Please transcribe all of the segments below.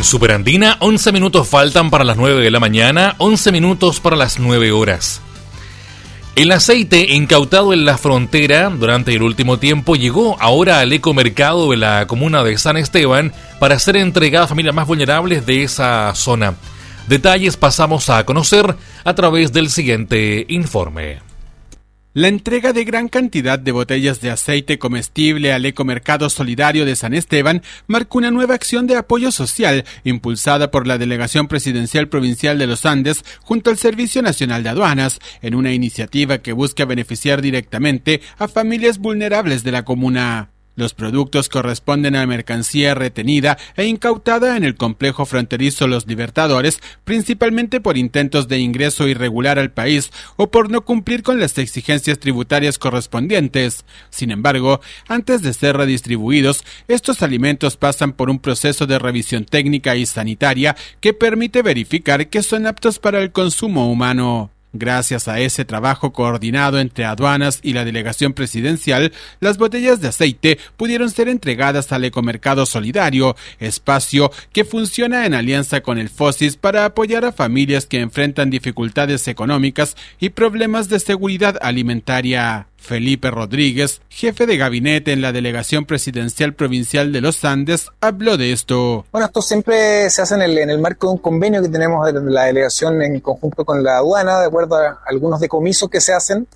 Superandina, 11 minutos faltan para las 9 de la mañana, 11 minutos para las 9 horas. El aceite incautado en la frontera durante el último tiempo llegó ahora al ecomercado de la comuna de San Esteban para ser entregado a familias más vulnerables de esa zona. Detalles pasamos a conocer a través del siguiente informe. La entrega de gran cantidad de botellas de aceite comestible al Ecomercado Solidario de San Esteban marca una nueva acción de apoyo social impulsada por la Delegación Presidencial Provincial de los Andes junto al Servicio Nacional de Aduanas, en una iniciativa que busca beneficiar directamente a familias vulnerables de la comuna. Los productos corresponden a mercancía retenida e incautada en el complejo fronterizo Los Libertadores, principalmente por intentos de ingreso irregular al país o por no cumplir con las exigencias tributarias correspondientes. Sin embargo, antes de ser redistribuidos, estos alimentos pasan por un proceso de revisión técnica y sanitaria que permite verificar que son aptos para el consumo humano. Gracias a ese trabajo coordinado entre aduanas y la delegación presidencial, las botellas de aceite pudieron ser entregadas al Ecomercado Solidario, espacio que funciona en alianza con el FOSIS para apoyar a familias que enfrentan dificultades económicas y problemas de seguridad alimentaria. Felipe Rodríguez, jefe de gabinete en la Delegación Presidencial Provincial de los Andes, habló de esto. Bueno, esto siempre se hace en el marco de un convenio que tenemos de la delegación en conjunto con la aduana, de acuerdo a algunos decomisos que se hacen.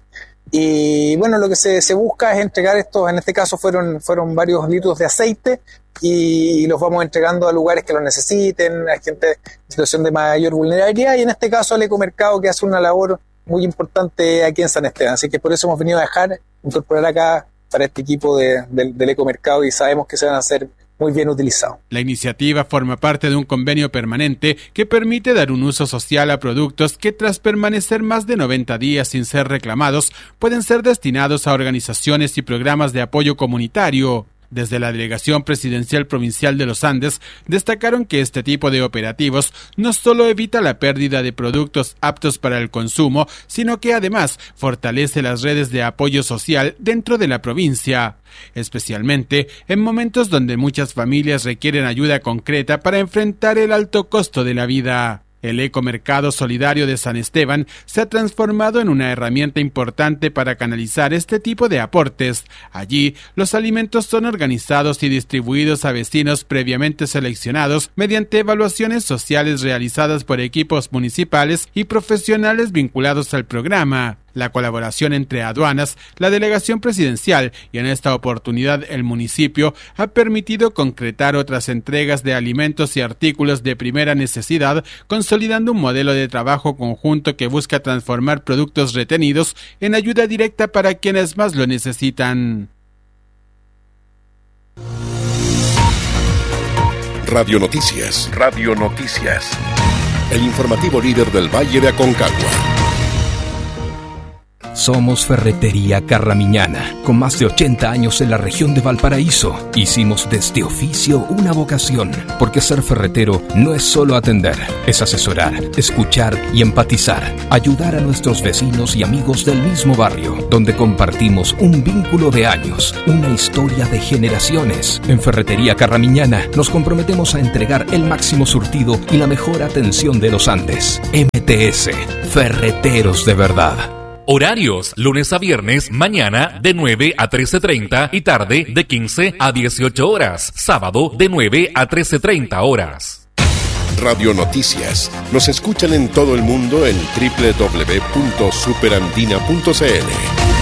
Y bueno, lo que se busca es entregar estos, en este caso fueron varios litros de aceite y los vamos entregando a lugares que lo necesiten, a gente en situación de mayor vulnerabilidad y en este caso al Ecomercado, que hace una labor muy importante aquí en San Esteban, así que por eso hemos venido a incorporar acá para este equipo del Ecomercado y sabemos que se van a hacer muy bien utilizados. La iniciativa forma parte de un convenio permanente que permite dar un uso social a productos que tras permanecer más de 90 días sin ser reclamados pueden ser destinados a organizaciones y programas de apoyo comunitario. Desde la Delegación Presidencial Provincial de los Andes destacaron que este tipo de operativos no solo evita la pérdida de productos aptos para el consumo, sino que además fortalece las redes de apoyo social dentro de la provincia, especialmente en momentos donde muchas familias requieren ayuda concreta para enfrentar el alto costo de la vida. El Ecomercado Solidario de San Esteban se ha transformado en una herramienta importante para canalizar este tipo de aportes. Allí, los alimentos son organizados y distribuidos a vecinos previamente seleccionados mediante evaluaciones sociales realizadas por equipos municipales y profesionales vinculados al programa. La colaboración entre aduanas, la delegación presidencial y en esta oportunidad el municipio ha permitido concretar otras entregas de alimentos y artículos de primera necesidad, consolidando un modelo de trabajo conjunto que busca transformar productos retenidos en ayuda directa para quienes más lo necesitan. Radio Noticias. Radio Noticias. El informativo líder del Valle de Aconcagua. Somos Ferretería Carramiñana, con más de 80 años en la región de Valparaíso. Hicimos de este oficio una vocación, porque ser ferretero no es solo atender, es asesorar, escuchar y empatizar, ayudar a nuestros vecinos y amigos del mismo barrio, donde compartimos un vínculo de años, una historia de generaciones. En Ferretería Carramiñana nos comprometemos a entregar el máximo surtido y la mejor atención de los Andes. MTS, Ferreteros de verdad. Horarios, lunes a viernes, mañana de 9 a 13:30 y tarde de 15 a 18 horas. Sábado de 9 a 13:30 horas. Radio Noticias. Nos escuchan en todo el mundo en www.superandina.cl.